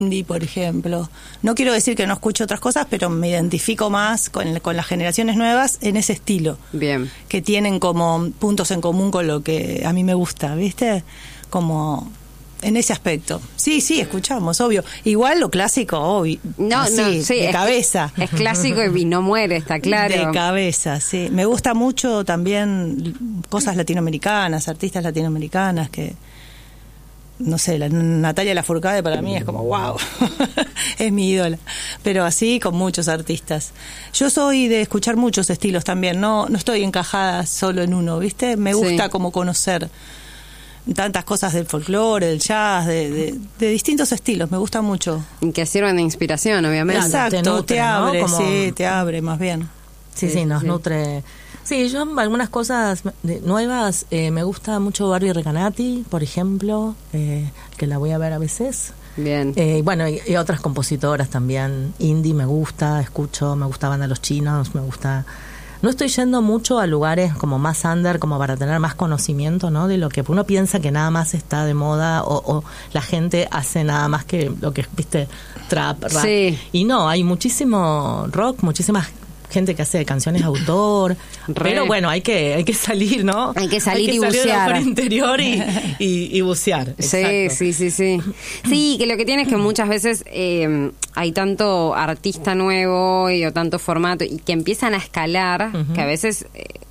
indie, por ejemplo. No quiero decir que no escucho otras cosas, pero me identifico más con las generaciones nuevas en ese estilo. Bien. Que tienen como puntos en común con lo que a mí me gusta, ¿viste? Como en ese aspecto. Sí, escuchamos, obvio. Igual lo clásico, obvio. No, sí, de cabeza. Es clásico y no muere, está claro. De cabeza, sí. Me gusta mucho también cosas latinoamericanas, artistas latinoamericanas que... No sé, Natalia Lafourcade para mí es como wow, es mi ídola, pero así con muchos artistas. Yo soy de escuchar muchos estilos también, no estoy encajada solo en uno, ¿viste? Me gusta como conocer tantas cosas del folclore, del jazz, de distintos estilos, me gusta mucho. Que sirven de inspiración, obviamente. Exacto, nutre, te abre, ¿no? Como... sí, te abre más bien. Sí, nos nutre. Sí, yo algunas cosas nuevas, me gusta mucho Barbie Recanati, por ejemplo, que la voy a ver a veces. Bien. Bueno, y otras compositoras también, indie me gusta, escucho, me gusta Banda Los Chinos, me gusta... No estoy yendo mucho a lugares como más under, como para tener más conocimiento, ¿no? De lo que uno piensa que nada más está de moda o la gente hace nada más que lo que, viste, trap, rap. Sí. Y no, hay muchísimo rock, muchísimas gente que hace canciones de autor, pero bueno, hay que salir, ¿no? Hay que salir y salir bucear. del interior y bucear. Sí. Sí, que lo que tiene es que muchas veces hay tanto artista nuevo o tanto formato y que empiezan a escalar, que a veces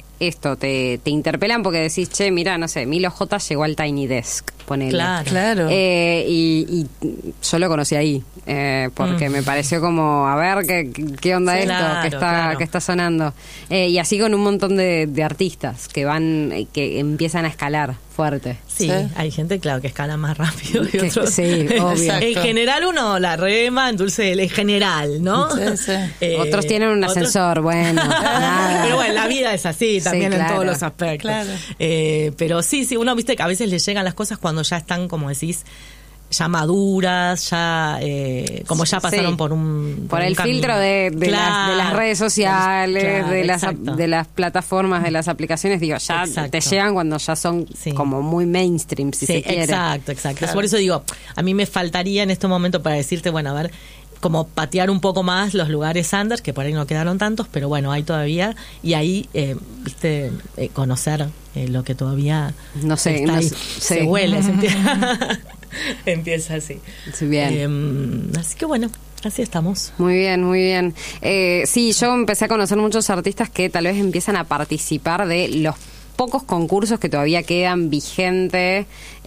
te interpelan porque decís, che, mira, no sé, Milo J llegó al Tiny Desk, ponele. Claro. Y yo lo conocí ahí, porque me pareció como, a ver, ¿qué onda que está sonando? Y así con un montón de artistas que empiezan a escalar fuerte. Sí, hay gente, claro, que escala más rápido y otros. Sí, obvio. En general uno la rema, entonces en general, ¿no? Sí. Otros tienen un ascensor, bueno. Nada. Pero bueno, la vida es así también, claro, en todos los aspectos. Claro. Pero sí, uno viste que a veces le llegan las cosas cuando ya están, como decís, ya maduras, ya como ya pasaron por el filtro de las redes sociales, de las plataformas, de las aplicaciones, digo, ya te llegan cuando ya son como muy mainstream, si se quiere. Exacto. Claro. Por eso digo, a mí me faltaría en este momento para decirte, bueno, a ver, como patear un poco más los lugares under, que por ahí no quedaron tantos, pero bueno, hay todavía, y ahí, viste, conocer lo que todavía no sé, se huele, se empieza así. Sí, bien. Así que bueno, así estamos. Muy bien. Sí, yo empecé a conocer muchos artistas que tal vez empiezan a participar de los pocos concursos que todavía quedan vigentes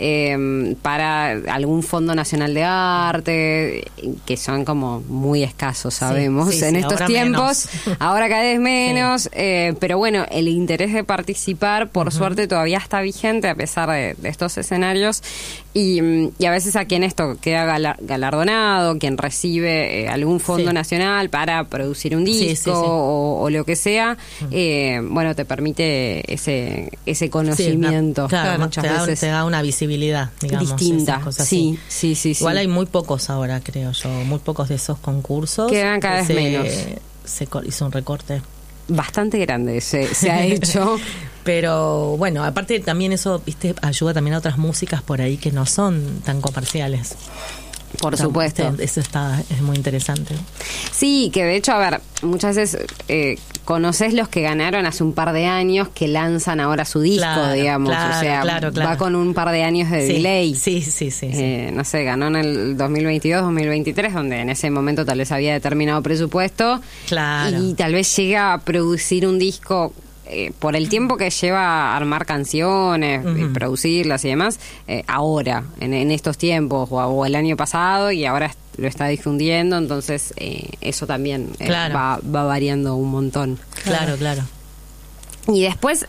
para algún Fondo Nacional de Arte, que son como muy escasos, sabemos, en estos tiempos. Ahora cada vez menos, pero bueno, el interés de participar, por suerte, todavía está vigente a pesar de estos escenarios. Y a veces a quien esto queda galardonado, quien recibe algún fondo nacional para producir un disco o lo que sea, bueno, te permite ese conocimiento. Claro, muchas veces te da una visibilidad, digamos, distinta. Sí. Igual hay muy pocos ahora, creo yo, muy pocos de esos concursos. Quedan cada vez menos. Se hizo un recorte bastante grande, se ha hecho. Pero bueno, aparte también eso, viste, ayuda también a otras músicas por ahí que no son tan comerciales. Por supuesto. Eso es muy interesante. Sí, que de hecho, a ver, muchas veces conocés los que ganaron hace un par de años que lanzan ahora su disco, digamos. O sea, va con un par de años de delay. Sí. No sé, ganó en el 2022, 2023, donde en ese momento tal vez había determinado presupuesto. Claro. Y tal vez llega a producir un disco por el tiempo que lleva a armar canciones, y producirlas y demás, ahora, en estos tiempos, o el año pasado, y ahora lo está difundiendo, entonces eso también va variando un montón. Claro. Y después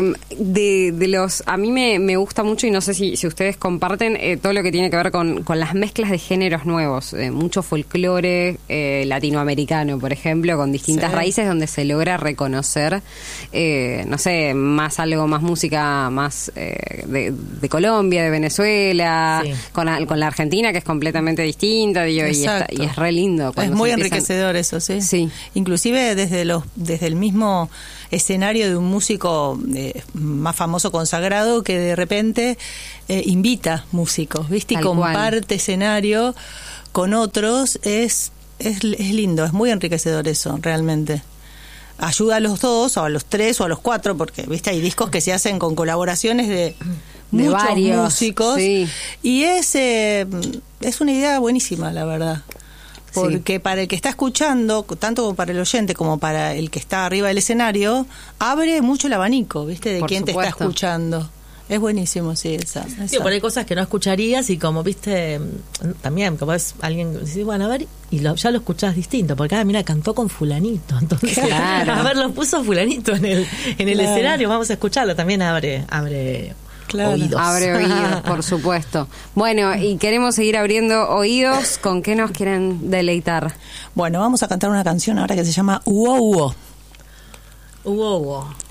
de los... A mí me gusta mucho, y no sé si ustedes comparten, todo lo que tiene que ver con las mezclas de géneros nuevos. Mucho folclore latinoamericano, por ejemplo, con distintas raíces, donde se logra reconocer, no sé, algo más música más de Colombia, de Venezuela, con la Argentina, que es completamente distinta, digo, y es re lindo. Es muy enriquecedor eso, sí. Inclusive desde el mismo escenario de un músico más famoso, consagrado, que de repente invita músicos, ¿viste? Y comparte escenario con otros es lindo, es muy enriquecedor eso, realmente. Ayuda a los dos, o a los tres, o a los cuatro, porque, viste, hay discos que se hacen con colaboraciones de muchos varios músicos. sí. Y es una idea buenísima, la verdad. Porque para el que está escuchando, tanto como para el oyente como para el que está arriba del escenario, abre mucho el abanico, ¿viste? De Por quién te supuesto. está escuchando. Es buenísimo, sí, esa. Sí, por ahí cosas que no escucharías y como viste, también, como es alguien que dice, bueno, a ver, y ya lo escuchás distinto, porque mira, cantó con fulanito, entonces, claro. a ver, lo puso fulanito en el escenario, vamos a escucharlo, también abre oídos. Abre oídos, por supuesto. Bueno, y queremos seguir abriendo oídos. ¿Con qué nos quieren deleitar? Bueno, vamos a cantar una canción ahora que se llama Uo Uo. Uo, uo.